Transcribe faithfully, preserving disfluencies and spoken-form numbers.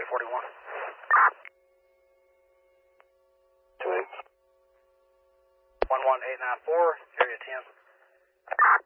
forty-one. Two eight. one one eight nine four, area ten.